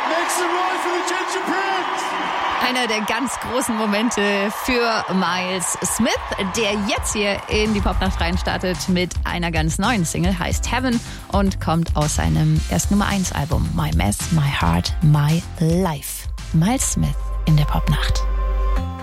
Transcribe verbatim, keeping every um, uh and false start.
Make some noise for the Ginger Prince! Einer der ganz großen Momente für Miles Smith, der jetzt hier in die Popnacht reinstartet mit einer ganz neuen Single, heißt Heaven und kommt aus seinem ersten Nummer eins Album My Mess, My Heart, My Life. Miles Smith in der Popnacht.